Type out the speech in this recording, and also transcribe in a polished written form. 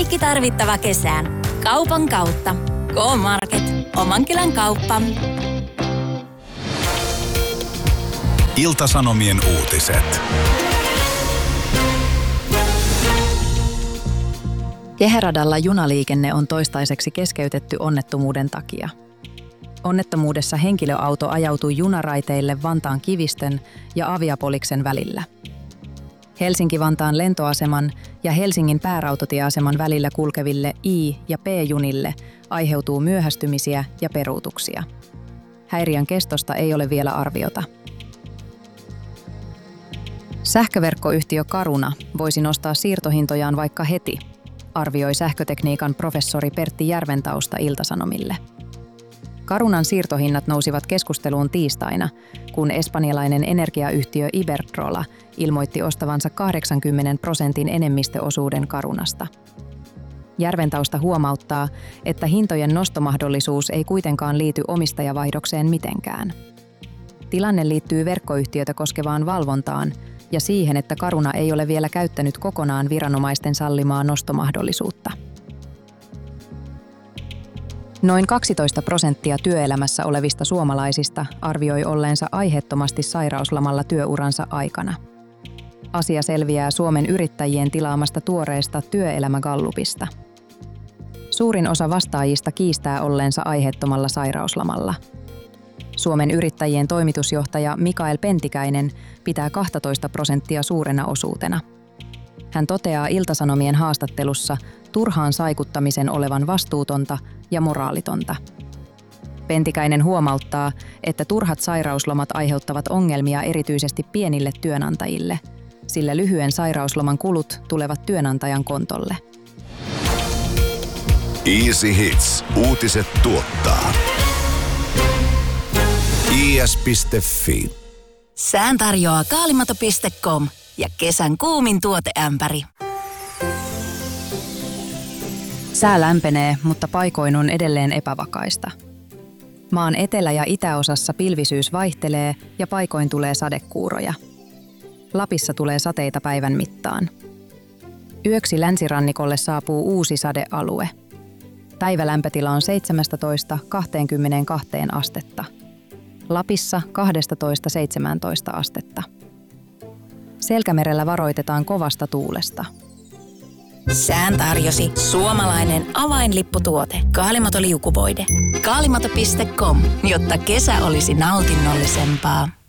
Kaikki tarvittava kesään. Kaupan kautta. K-Market. Omankylän kauppa. Ilta-Sanomien uutiset. Keheradalla junaliikenne on toistaiseksi keskeytetty onnettomuuden takia. Onnettomuudessa henkilöauto ajautui junaraiteille Vantaan Kivistön ja Aviapoliksen välillä. Helsinki-Vantaan lentoaseman ja Helsingin päärautatieaseman välillä kulkeville I- ja P-junille aiheutuu myöhästymisiä ja peruutuksia. Häiriön kestosta ei ole vielä arviota. Sähköverkkoyhtiö Caruna voisi nostaa siirtohintojaan vaikka heti, arvioi sähkötekniikan professori Pertti Järventausta Ilta-Sanomille. Carunan siirtohinnat nousivat keskusteluun tiistaina, kun espanjalainen energiayhtiö Iberdrola ilmoitti ostavansa 80% enemmistöosuuden Carunasta. Järventausta huomauttaa, että hintojen nostomahdollisuus ei kuitenkaan liity omistajavaihdokseen mitenkään. Tilanne liittyy verkkoyhtiötä koskevaan valvontaan ja siihen, että Caruna ei ole vielä käyttänyt kokonaan viranomaisten sallimaa nostomahdollisuutta. Noin 12% työelämässä olevista suomalaisista arvioi olleensa aiheettomasti sairauslomalla työuransa aikana. Asia selviää Suomen yrittäjien tilaamasta tuoreesta työelämägallupista. Suurin osa vastaajista kiistää olleensa aiheettomalla sairauslomalla. Suomen yrittäjien toimitusjohtaja Mikael Pentikäinen pitää 12% suurena osuutena. Hän toteaa Ilta-Sanomien haastattelussa turhaan saikuttamisen olevan vastuutonta ja moraalitonta. Pentikäinen huomauttaa, että turhat sairauslomat aiheuttavat ongelmia erityisesti pienille työnantajille, sillä lyhyen sairausloman kulut tulevat työnantajan kontolle. Easy Hits. Uutiset tuottaa. is.fi. Sään tarjoaa kaalimato.com ja kesän kuumin tuoteämpäri. Sää lämpenee, mutta paikoin on edelleen epävakaista. Maan etelä- ja itäosassa pilvisyys vaihtelee ja paikoin tulee sadekuuroja. Lapissa tulee sateita päivän mittaan. Yöksi länsirannikolle saapuu uusi sadealue. Päivälämpötila on 17–22 astetta. Lapissa 12–17 astetta. Selkämerellä varoitetaan kovasta tuulesta. Sään tarjosi suomalainen avainlipputuote Kaalimato liukuvoide. Kaalimato.com, jotta kesä olisi nautinnollisempaa.